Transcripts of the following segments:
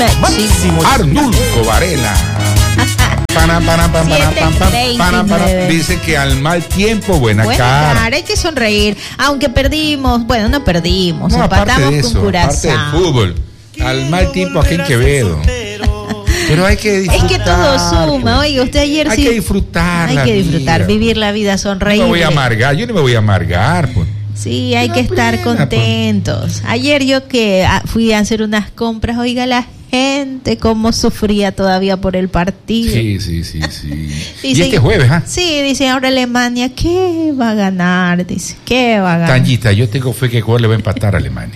Máximo Arnulfo Varela. Dice que al mal tiempo, buena cara. Hay que sonreír. Aunque perdimos, bueno, no perdimos, no, empatamos eso, con Curazao. Aparte del fútbol, al mal tiempo aquí en Quevedo. Pero hay que disfrutar. Es que todo suma. Oiga, usted ayer hay sí. Hay que disfrutar. Hay que disfrutar, vivir la vida, sonreír. No me voy a amargar, yo no me voy a amargar, pues. Sí, hay que estar contentos. Ayer yo que fui a hacer unas compras, oiga, la gente cómo sufría todavía por el partido. Sí. Dice, y este jueves, ¿ah? Sí, dice ahora Alemania, ¿qué va a ganar? Dice, ¿qué va a ganar? Tanguita, yo tengo fe que Ecuador le va a empatar a Alemania.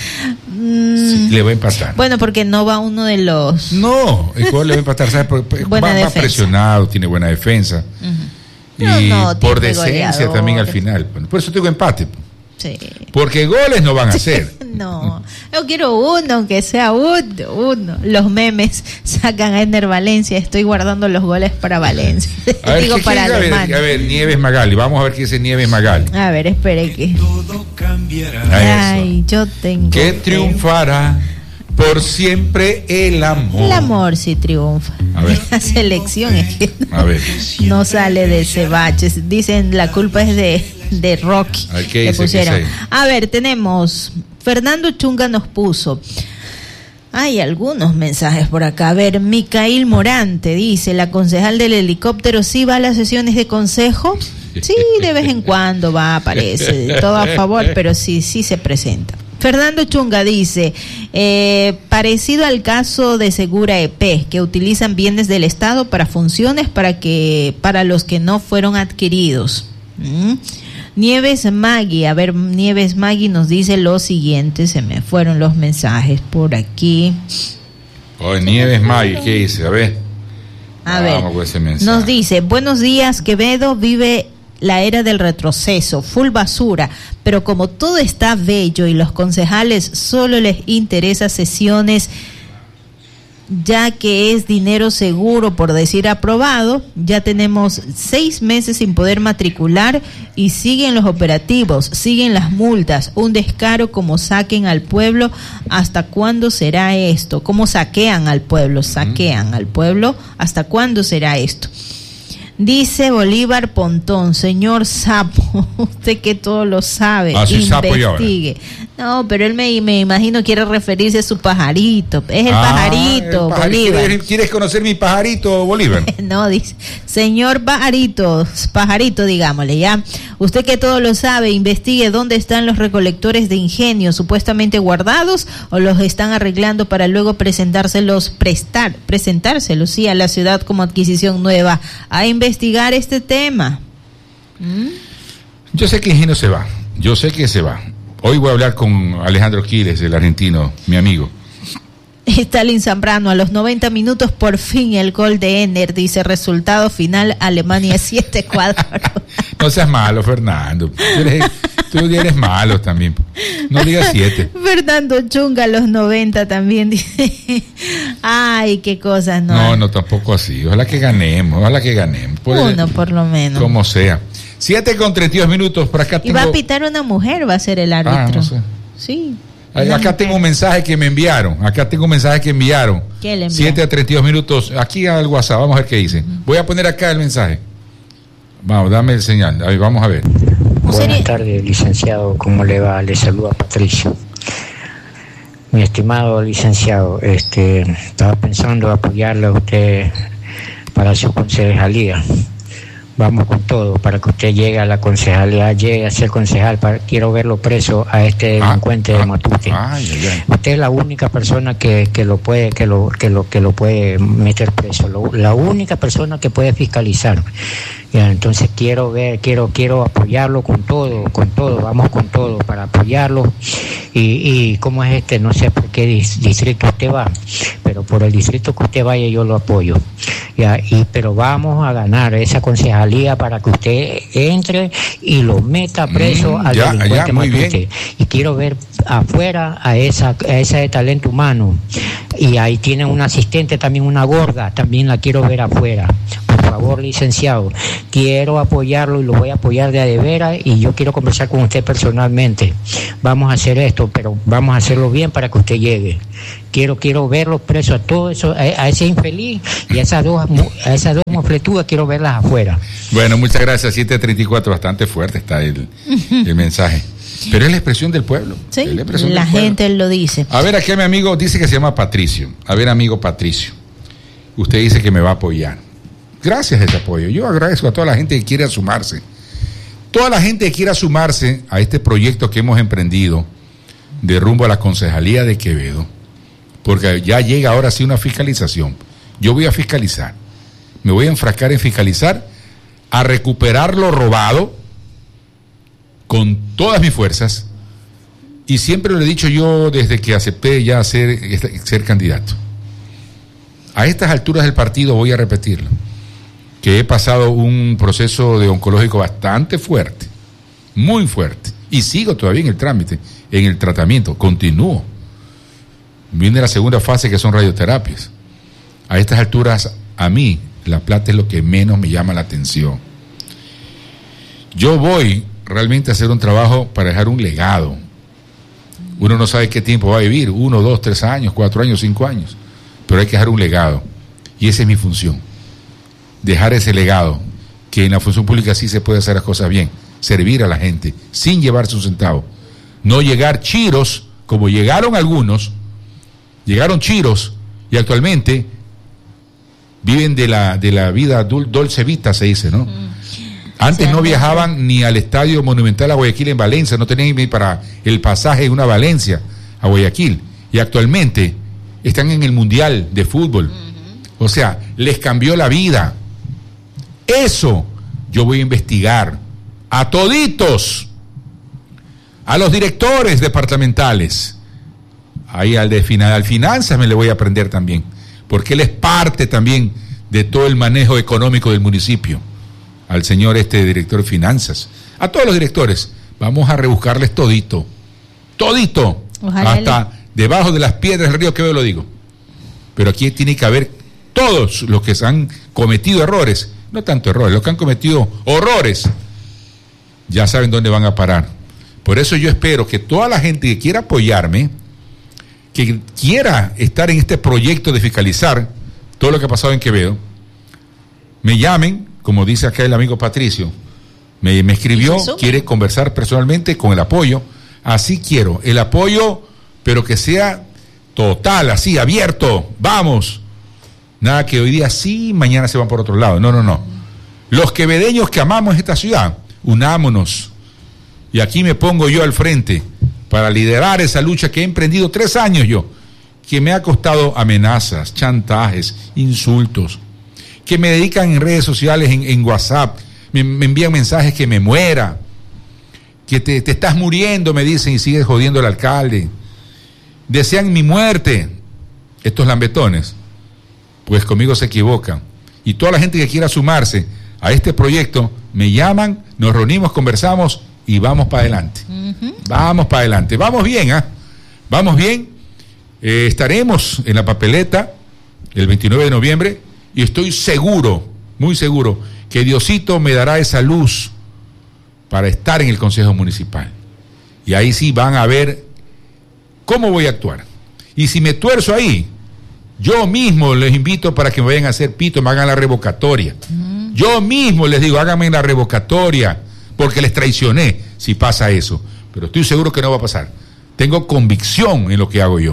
Sí, le va a empatar. Bueno, porque no va uno de los... No, Ecuador le va a empatar, ¿sabes? Va presionado, tiene buena defensa. Y por decencia goleador. También al final. Por eso tengo empate. Sí. Porque goles no van a hacer. No, yo quiero uno, aunque sea uno. Los memes sacan a Ender Valencia. Estoy guardando los goles para Valencia. A ver, digo para Alemania. A ver, Nieves Magali. Vamos a ver qué dice Nieves Magali. A ver, espere que. Todo cambiará. Ay, yo tengo. Que triunfará por siempre el amor. El amor sí triunfa. A ver. La selección es que no sale de ese bache. Dicen la culpa es de Rocky. A ver, ¿qué dice? A ver, tenemos Fernando Chunga nos puso. Hay algunos mensajes por acá. A ver, Micael Morante dice, la concejal del helicóptero sí va a las sesiones de consejo. Sí, de vez en cuando va, parece. Todo a favor, pero sí se presenta. Fernando Chunga dice, parecido al caso de Segura EP, que utilizan bienes del Estado para funciones para los que no fueron adquiridos. Nieves Magui, a ver, Nieves Magui nos dice lo siguiente, se me fueron los mensajes por aquí. Nieves Magui, ¿qué dice? A ver. Con ese mensaje. Nos dice, buenos días, Quevedo vive la era del retroceso, full basura, pero como todo está bello y los concejales solo les interesa sesiones, ya que es dinero seguro, por decir aprobado, ya tenemos 6 meses sin poder matricular y siguen los operativos, siguen las multas, un descaro como saquen al pueblo. ¿Hasta cuándo será esto? ¿Cómo saquean al pueblo? ¿Hasta cuándo será esto? Dice Bolívar Pontón, señor Sapo, usted que todo lo sabe, investigue. No, pero él me imagino quiere referirse a su pajarito. Es el pajarito, Bolívar. ¿Quieres conocer mi pajarito, Bolívar? No, dice, señor pajarito, digámosle, ¿ya? Usted que todo lo sabe, investigue dónde están los recolectores de ingenio supuestamente guardados o los están arreglando para luego presentárselos, sí, a la ciudad como adquisición nueva. A investigar este tema. Yo sé que Ingenio se va. Hoy voy a hablar con Alejandro Quiles, el argentino, mi amigo. Stalin Zambrano, a los 90 minutos por fin el gol de Ender, dice resultado final Alemania 7 Ecuador. No seas malo, Fernando. Tú eres malo también. No digas 7. Fernando Chunga a los 90 también dice. Ay, qué cosas, ¿no? No, tampoco así. Ojalá que ganemos. Uno por lo menos. Como sea. 7:32 por acá tengo... Y va a pitar una mujer, va a ser el árbitro. No sé. Sí. Acá tengo un mensaje que me enviaron. ¿Qué le enviaron? 7:32. Aquí al WhatsApp, vamos a ver qué dice. Voy a poner acá el mensaje. Vamos, dame el señal. Ahí, vamos a ver. Buenas tardes, licenciado. ¿Cómo le va? Le saluda Patricio. Mi estimado licenciado, estaba pensando apoyarle a usted para su concejalía. Vamos con todo para que usted llegue a la concejalía, llegue a ser concejal. Quiero verlo preso a este delincuente de Matute. Usted es la única persona que lo puede meter preso, la única persona que puede fiscalizar. Ya, entonces quiero apoyarlo con todo, vamos con todo para apoyarlo. Y cómo es no sé por qué distrito usted va, pero por el distrito que usted vaya yo lo apoyo. Ya, pero vamos a ganar esa concejalía para que usted entre y lo meta preso al delincuente Matute. Y quiero ver afuera a esa de talento humano. Y ahí tiene una asistente también, una gorda, también la quiero ver afuera. por favor, licenciado, quiero apoyarlo y lo voy a apoyar de veras, y yo quiero conversar con usted personalmente. Vamos a hacer esto, pero vamos a hacerlo bien para que usted llegue. Quiero verlos presos a todo eso, a ese infeliz y a esas dos mofletudas, quiero verlas afuera. Bueno, muchas gracias. 7:34, bastante fuerte está el mensaje. Pero es la expresión del pueblo. Sí, la gente lo dice. A ver, aquí mi amigo dice que se llama Patricio. A ver, amigo Patricio, usted dice que me va a apoyar. Gracias a ese apoyo. Yo agradezco a toda la gente que quiere sumarse. Toda la gente que quiera sumarse a este proyecto que hemos emprendido de rumbo a la Concejalía de Quevedo, porque ya llega ahora sí una fiscalización. Yo voy a fiscalizar. Me voy a enfrascar en fiscalizar, a recuperar lo robado con todas mis fuerzas, y siempre lo he dicho yo desde que acepté ya ser candidato. A estas alturas del partido voy a repetirlo, que he pasado un proceso de oncológico bastante fuerte, muy fuerte, y sigo todavía en el trámite, en el tratamiento, continúo. Viene la segunda fase, que son radioterapias. A estas alturas, a mí, la plata es lo que menos me llama la atención. Yo voy realmente a hacer un trabajo para dejar un legado. Uno no sabe qué tiempo va a vivir, 1, 2, 3 años, 4 años, 5 años, pero hay que dejar un legado, y esa es mi función, dejar ese legado, que en la función pública sí se puede hacer las cosas bien, servir a la gente, sin llevarse un centavo, no llegar chiros, como llegaron algunos, llegaron chiros, y actualmente viven de la vida dolce vita, se dice, ¿no? Antes no viajaban ni al Estadio Monumental a Guayaquil en Valencia, no tenían ni para el pasaje de una Valencia a Guayaquil, y actualmente están en el Mundial de Fútbol. O sea, les cambió la vida. Eso yo voy a investigar a toditos, a los directores departamentales, ahí al Finanzas me le voy a aprender también, porque él es parte también de todo el manejo económico del municipio. Al señor director de finanzas, a todos los directores, vamos a rebuscarles todito, ojalá hasta debajo de las piedras del río Quevedo, lo digo. Pero aquí tiene que haber todos los que han cometido errores, no tanto errores, los que han cometido horrores, ya saben dónde van a parar. Por eso yo espero que toda la gente que quiera apoyarme, que quiera estar en este proyecto de fiscalizar todo lo que ha pasado en Quevedo, me llamen. Como dice acá el amigo Patricio, me escribió, quiere conversar personalmente con el apoyo. Así quiero, el apoyo, pero que sea total, así, abierto, vamos. Nada que hoy día sí, mañana se van por otro lado. No. Los quevedeños que amamos esta ciudad, unámonos. Y aquí me pongo yo al frente para liderar esa lucha que he emprendido 3 años yo, que me ha costado amenazas, chantajes, insultos, que me dedican en redes sociales, en WhatsApp, me envían mensajes que me muera, que te estás muriendo, me dicen, y sigues jodiendo al alcalde. Desean mi muerte, estos lambetones. Pues conmigo se equivocan. Y toda la gente que quiera sumarse a este proyecto, me llaman, nos reunimos, conversamos y vamos para adelante. Vamos para adelante. Vamos bien, Vamos bien. Estaremos en la papeleta el 29 de noviembre. Y estoy seguro, muy seguro, que Diosito me dará esa luz para estar en el Consejo Municipal. Y ahí sí van a ver cómo voy a actuar. Y si me tuerzo ahí, yo mismo les invito para que me vayan a hacer pito, me hagan la revocatoria. Yo mismo les digo, háganme la revocatoria, porque les traicioné si pasa eso. Pero estoy seguro que no va a pasar. Tengo convicción en lo que hago yo.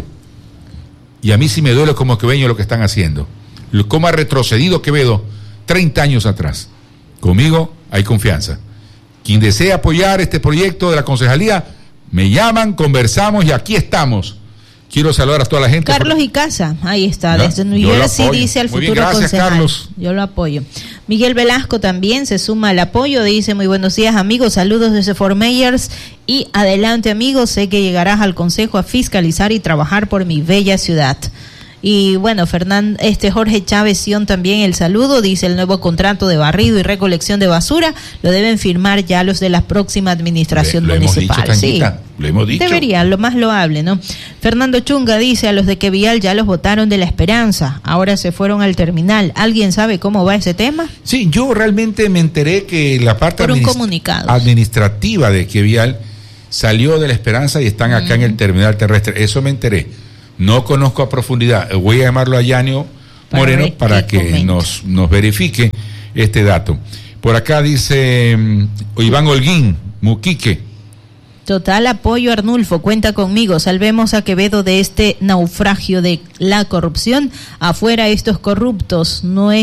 Y a mí sí me duele como queveño lo que están haciendo. Cómo ha retrocedido Quevedo 30 años atrás. Conmigo hay confianza. Quien desea apoyar este proyecto de la concejalía, me llaman, conversamos y aquí estamos. Quiero saludar a toda la gente. Carlos Icaza, ahí está, desde New Jersey, dice al futuro concejal. Carlos. Yo lo apoyo. Miguel Velasco también se suma al apoyo, dice: muy buenos días amigos, saludos desde Fort Myers y adelante amigos, sé que llegarás al consejo a fiscalizar y trabajar por mi bella ciudad. Y bueno, Jorge Chávez Sion también el saludo, dice el nuevo contrato de barrido y recolección de basura lo deben firmar ya los de la próxima administración municipal. Hemos dicho, Tanguita, lo hemos dicho. Deberían, lo más loable, ¿no? Fernando Chunga dice, a los de Quevial ya los votaron de La Esperanza, ahora se fueron al terminal. ¿Alguien sabe cómo va ese tema? Sí, yo realmente me enteré que la parte administrativa de Quevial salió de La Esperanza y están acá en el terminal terrestre. Eso me enteré. No conozco a profundidad. Voy a llamarlo a Yanio Moreno para que nos verifique este dato. Por acá dice Iván Holguín, Muquique. Total apoyo, Arnulfo, cuenta conmigo, salvemos a Quevedo de este naufragio de la corrupción, afuera estos corruptos,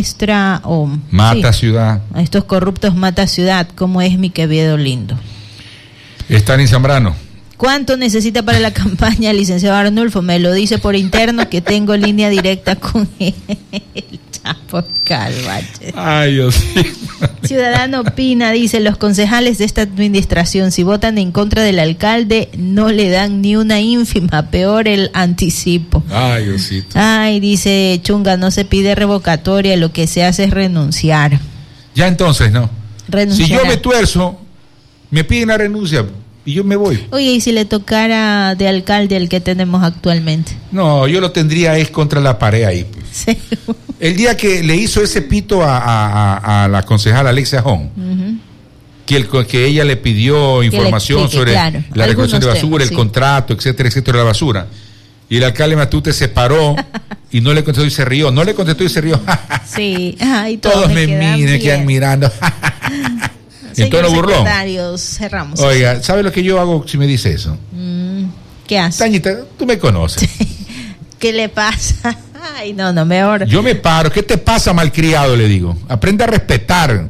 mata ciudad. Estos corruptos mata ciudad, como es mi Quevedo lindo. Están Zambrano. ¿Cuánto necesita para la campaña, licenciado Arnulfo? Me lo dice por interno que tengo línea directa con el Chapo Calvache. Ay, Dios mío. Ciudadano Pina dice, los concejales de esta administración, si votan en contra del alcalde, no le dan ni una ínfima, peor el anticipo. Ay, Diosito. Ay, dice Chunga, no se pide revocatoria, lo que se hace es renunciar. Ya entonces, ¿no? Renunciar. Si yo me tuerzo, me piden la renuncia y yo me voy. Oye, ¿y si le tocara de alcalde el que tenemos actualmente? No, yo lo tendría es contra la pared ahí. Sí. El día que le hizo ese pito a la concejala Alexia Hong, que ella le pidió información sobre la recolección de basura, el contrato, etcétera, etcétera, la basura, y el alcalde Matute se paró y no le contestó y se rió. No le contestó y se rió. Sí. Ay, todos me miren, quedan mirando. En tono burlón. Cerramos. Oiga, ¿sabe lo que yo hago si me dice eso? ¿Qué hace? Tañita, tú me conoces. ¿Qué le pasa? Ay, no, mejor. Yo me paro. ¿Qué te pasa, malcriado? Le digo. Aprende a respetar.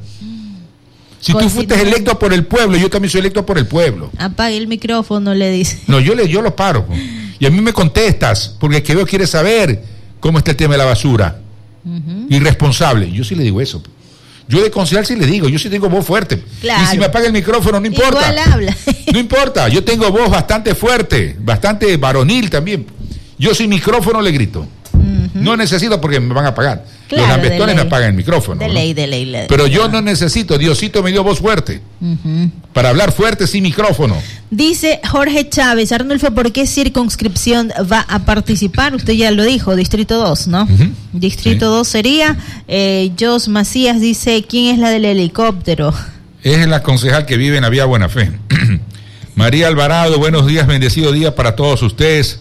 Si tú fuiste electo por el pueblo, yo también soy electo por el pueblo. Apague el micrófono, le dice. No, yo lo paro. Y a mí me contestas, porque Quevedo quiere saber cómo está el tema de la basura. Irresponsable. Yo sí le digo eso. Yo de concejal sí le digo, yo sí tengo voz fuerte. Claro. Y si me apaga el micrófono, no importa. Igual habla. No importa, yo tengo voz bastante fuerte, bastante varonil también. Yo sin micrófono le grito. No necesito porque me van a pagar. Claro, los lambestones me apagan el micrófono. De ley. Pero yo no necesito, Diosito me dio voz fuerte. Para hablar fuerte sin micrófono. Dice Jorge Chávez, Arnulfo, ¿por qué circunscripción va a participar? Usted ya lo dijo, Distrito 2, ¿no? Distrito 2 sería. Jos Macías dice, ¿quién es la del helicóptero? Es la concejal que vive en la Vía Buena Fe. María Alvarado, buenos días, bendecido día para todos ustedes.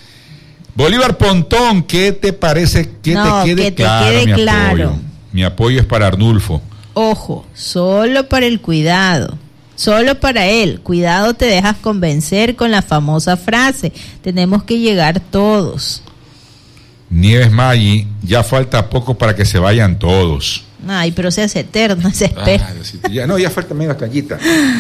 Bolívar Pontón, ¿qué te parece? Que te quede claro. Mi apoyo es para Arnulfo. Ojo, solo para el cuidado, solo para él. Cuidado, te dejas convencer con la famosa frase, tenemos que llegar todos. Nieves Maggi, ya falta poco para que se vayan todos. Ay, pero se hace eterno, se espera. Ya falta menos, Tallita.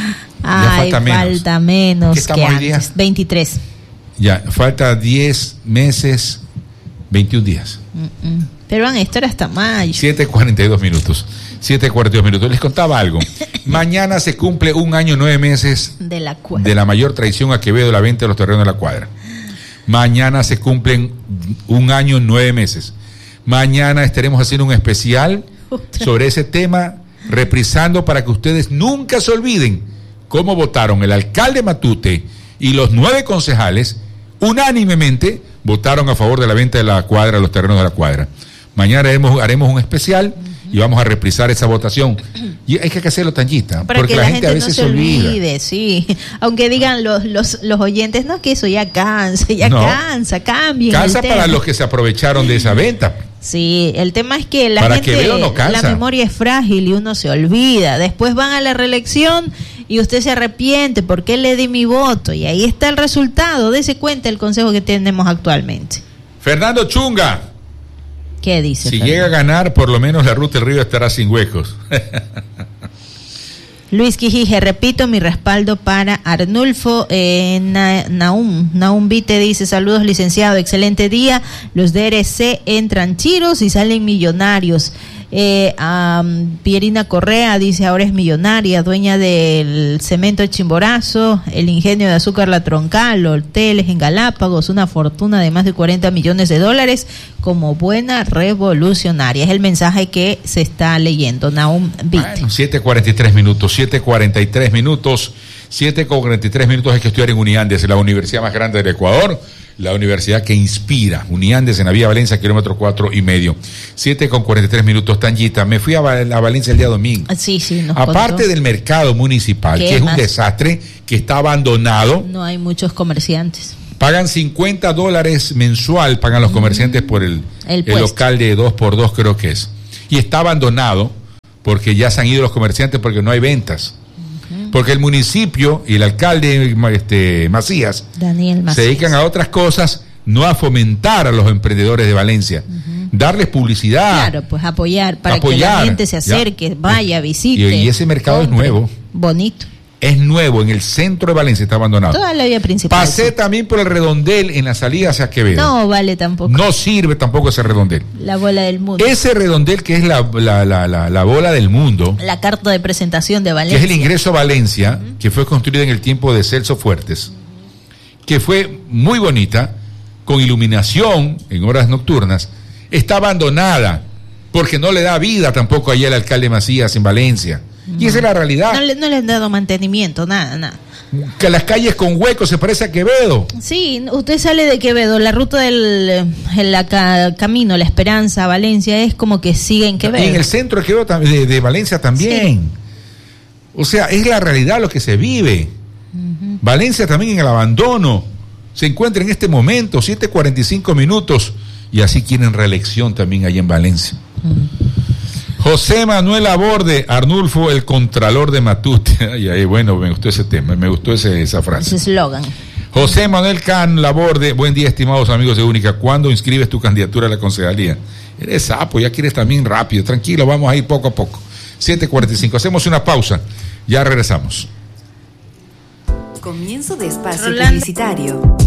Ay, falta menos. ¿Qué estamos hoy día? 23. Ya, falta 10 meses, 21 días. Pero van a estar hasta mayo. 7:42 minutos. 7:42 minutos. Les contaba algo. Mañana se cumple 1 año 9 meses de la mayor traición a Quevedo, la venta de los terrenos de la cuadra. Mañana se cumplen 1 año 9 meses. Mañana estaremos haciendo un especial sobre ese tema, reprisando para que ustedes nunca se olviden cómo votaron el alcalde Matute y los 9 concejales. Unánimemente votaron a favor de la venta de la cuadra, los terrenos de la cuadra. Mañana haremos un especial y vamos a reprisar esa votación. Y hay que hacerlo, Tangita, porque la gente a veces no se olvide. Sí. Aunque digan los oyentes, no, que eso ya cansa, cambien. Cansa para los que se aprovecharon de esa venta. Sí, el tema es que la gente, la memoria es frágil y uno se olvida. Después van a la reelección y usted se arrepiente, ¿por qué le di mi voto? Y ahí está el resultado. Dese cuenta el consejo que tenemos actualmente. Fernando Chunga. ¿Qué dice? Si llega a ganar, por lo menos la ruta del río estará sin huecos. Luis Quijije, repito mi respaldo para Arnulfo. Naum Vite dice, saludos licenciado, excelente día. Los DRC entran chiros y salen millonarios. Pierina Correa dice, ahora es millonaria, dueña del cemento Chimborazo, el ingenio de azúcar La Troncal, hoteles en Galápagos, una fortuna de más de 40 millones de dólares, como buena revolucionaria. Es el mensaje que se está leyendo. Nahum Beat. Bueno, 7:43 minutos, 7:43 minutos hay que estudiar en Uniandes, la universidad más grande del Ecuador, la universidad que inspira. Uniandes en la vía Valencia, kilómetro 4,5. 7:43 minutos, Tanyita. Me fui a Valencia el día domingo. Sí, nos aparte contó. Del mercado municipal, que es un desastre, que está abandonado. No hay muchos comerciantes. Pagan $50 mensual, pagan los comerciantes por el local de 2x2, creo que es. Y está abandonado porque ya se han ido los comerciantes porque no hay ventas. Porque el municipio y el alcalde Macías, Daniel Macías, se dedican a otras cosas, no a fomentar a los emprendedores de Valencia, darles publicidad. Claro, pues apoyar para que la gente se acerque, vaya, visite. Y ese mercado es nuevo. Bonito. Es nuevo, en el centro de Valencia está abandonado. Toda la vía principal. Pasé también por el redondel en la salida hacia Quevedo. No vale tampoco. No sirve tampoco ese redondel. La bola del mundo. Ese redondel que es la bola del mundo. La carta de presentación de Valencia. Que es el ingreso a Valencia, que fue construida en el tiempo de Celso Fuertes, que fue muy bonita, con iluminación en horas nocturnas, está abandonada, porque no le da vida tampoco allá el alcalde Macías en Valencia. No. Y esa es la realidad. No le han dado mantenimiento, nada. Que las calles con huecos se parece a Quevedo. Sí, usted sale de Quevedo, la ruta del camino, La Esperanza, Valencia, es como que sigue en Quevedo. En el centro de Quevedo, de Valencia también. Sí. O sea, es la realidad lo que se vive. Valencia también en el abandono se encuentra en este momento, 7:45 minutos, y así quieren reelección también allá en Valencia. José Manuel Laborde, Arnulfo, el Contralor de Matute. Y ahí, bueno, me gustó ese tema, me gustó esa frase. Ese eslogan. José Manuel Can Laborde, buen día, estimados amigos de Única. ¿Cuándo inscribes tu candidatura a la concejalía? Eres sapo, ya quieres también rápido. Tranquilo, vamos a ir poco a poco. 7:45, hacemos una pausa, ya regresamos. Comienzo de espacio publicitario.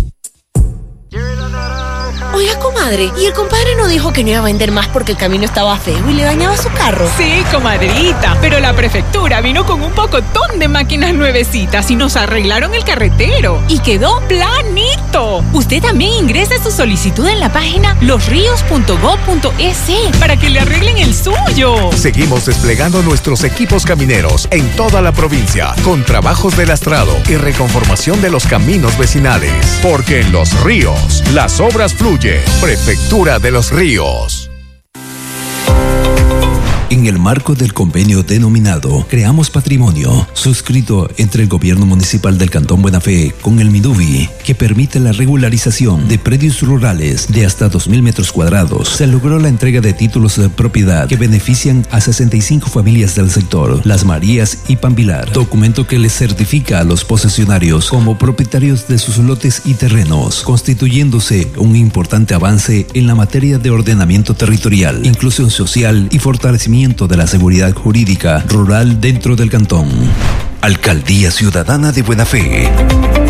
Oiga, comadre, ¿y el compadre no dijo que no iba a vender más porque el camino estaba feo y le dañaba su carro? Sí, comadrita, pero la prefectura vino con un pocotón de máquinas nuevecitas y nos arreglaron el carretero y quedó planito. Usted también ingrese su solicitud en la página losrios.gov.es para que le arreglen el suyo. Seguimos desplegando nuestros equipos camineros en toda la provincia con trabajos de lastrado y reconformación de los caminos vecinales. Porque en Los Ríos las obras fluyen. Prefectura de Los Ríos. En el marco del convenio denominado Creamos Patrimonio, suscrito entre el Gobierno Municipal del Cantón Buena Fe con el Midubi, que permite la regularización de predios rurales de hasta 2.000 metros cuadrados, se logró la entrega de títulos de propiedad que benefician a 65 familias del sector, Las Marías y Pambilar, documento que les certifica a los posesionarios como propietarios de sus lotes y terrenos, constituyéndose un importante avance en la materia de ordenamiento territorial, inclusión social y fortalecimiento de la seguridad jurídica rural dentro del cantón. Alcaldía Ciudadana de Buena Fe.